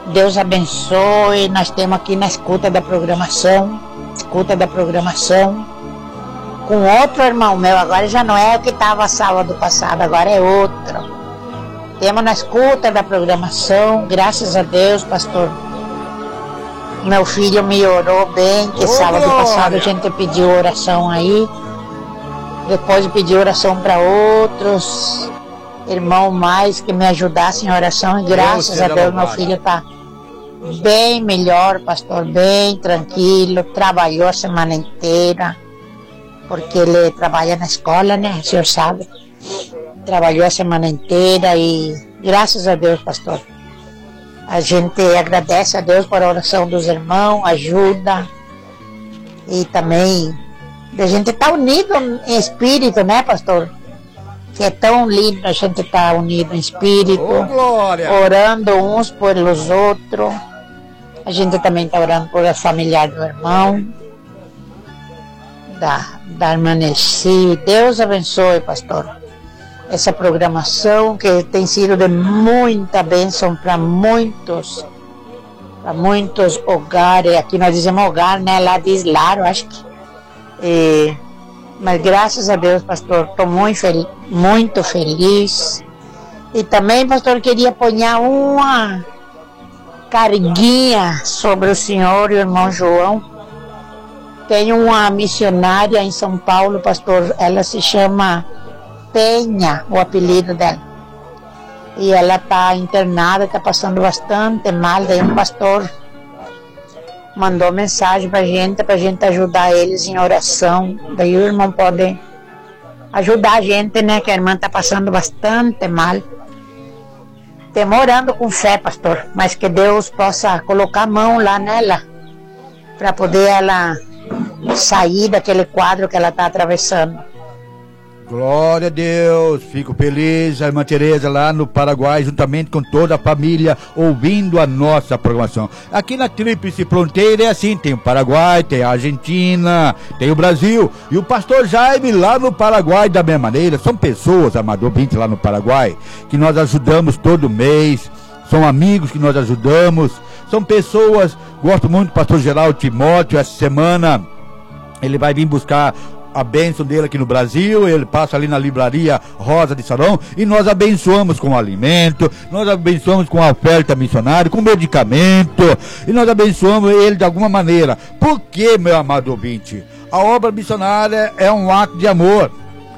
Deus abençoe. Nós temos aqui na escuta da programação, com outro irmão meu. Agora já não é o que estava sábado passado, agora é outro. Temos na escuta da programação, graças a Deus, pastor. Meu filho me orou bem, que sábado passado a gente pediu oração aí. Depois pedi oração para outros irmãos mais que me ajudassem em oração. E graças a Deus meu filho está bem melhor, pastor, bem tranquilo. Trabalhou a semana inteira, porque ele trabalha na escola, né? O senhor sabe. Trabalhou a semana inteira e graças a Deus, pastor. A gente agradece a Deus por a oração dos irmãos, ajuda. E também a gente está unido em espírito, né, pastor? Que é tão lindo a gente estar unido em espírito, orando uns pelos outros. A gente também está orando por a família do irmão, da irmã Nelci. Deus abençoe, pastor, essa programação que tem sido de muita bênção para muitos hogares. Aqui nós dizemos hogar, né? Lá diz lar, eu acho que. Mas graças a Deus, pastor, estou muito feliz. E também, pastor, queria pôr uma carguinha sobre o senhor e o irmão João. Tem uma missionária em São Paulo, pastor, ela se chama Penha, o apelido dela. E ela está internada, está passando bastante mal. Daí um pastor mandou mensagem para a gente ajudar eles em oração. Daí o irmão pode ajudar a gente, né? Que a irmã está passando bastante mal. Estamos orando com fé, pastor, mas que Deus possa colocar a mão lá nela, para poder ela sair daquele quadro que ela está atravessando. Glória a Deus, fico feliz, a irmã Tereza lá no Paraguai, juntamente com toda a família, ouvindo a nossa programação. Aqui na Tríplice Fronteira é assim, tem o Paraguai, tem a Argentina, tem o Brasil, e o pastor Jaime lá no Paraguai da mesma maneira. São pessoas, amador 20 lá no Paraguai, que nós ajudamos todo mês, são amigos que nós ajudamos, são pessoas, gosto muito do pastor Geraldo Timóteo. Essa semana ele vai vir buscar a bênção dele aqui no Brasil. Ele passa ali na livraria Rosa de Sarão e nós abençoamos com alimento, nós abençoamos com a oferta missionária, com medicamento, e nós abençoamos ele de alguma maneira. Por que, meu amado ouvinte? A obra missionária é um ato de amor.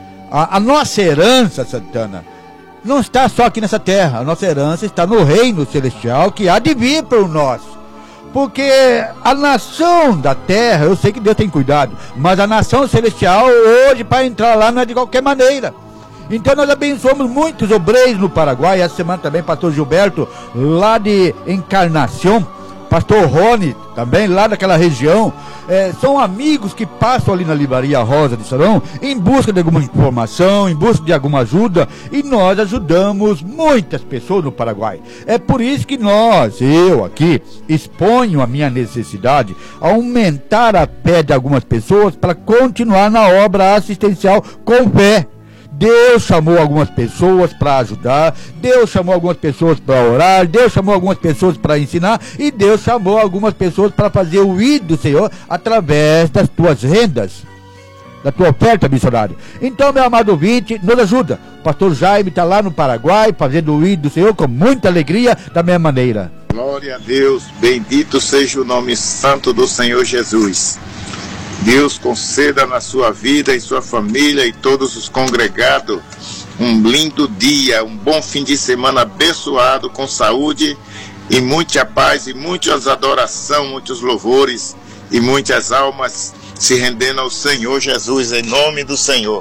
A nossa herança, Santana, não está só aqui nessa terra. A nossa herança está no reino celestial, que há de vir para nós. Porque a nação da terra, eu sei que Deus tem cuidado, mas a nação celestial hoje, para entrar lá, não é de qualquer maneira. Então nós abençoamos muitos obreiros no Paraguai. Essa semana também pastor Gilberto, lá de Encarnação, pastor Rony, também lá daquela região. São amigos que passam ali na livraria Rosa de Sarão em busca de alguma informação, em busca de alguma ajuda, e nós ajudamos muitas pessoas no Paraguai. É por isso que eu aqui exponho a minha necessidade, aumentar a fé de algumas pessoas para continuar na obra assistencial com fé. Deus chamou algumas pessoas para ajudar, Deus chamou algumas pessoas para orar, Deus chamou algumas pessoas para ensinar, e Deus chamou algumas pessoas para fazer o ir do Senhor através das tuas rendas, da tua oferta missionária. Então, meu amado ouvinte, nos ajuda. O pastor Jaime está lá no Paraguai fazendo o ir do Senhor com muita alegria, da mesma maneira. Glória a Deus, bendito seja o nome santo do Senhor Jesus. Deus conceda na sua vida e sua família e todos os congregados um lindo dia, um bom fim de semana abençoado, com saúde e muita paz e muitas adoração, muitos louvores e muitas almas se rendendo ao Senhor Jesus, em nome do Senhor.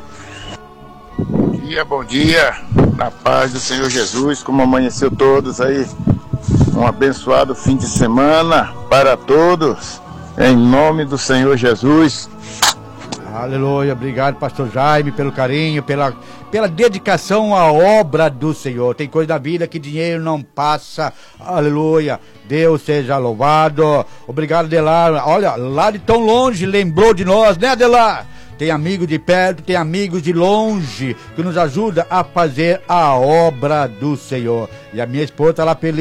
Bom dia, na paz do Senhor Jesus, como amanheceu todos aí, um abençoado fim de semana para todos. Em nome do Senhor Jesus. Aleluia, obrigado pastor Jaime pelo carinho, pela dedicação à obra do Senhor. Tem coisa da vida que dinheiro não passa. Aleluia, Deus seja louvado. Obrigado, Adelar. Olha, lá de tão longe lembrou de nós, né, Adelar? Tem amigos de perto, tem amigos de longe que nos ajuda a fazer a obra do Senhor. E a minha esposa está lá feliz.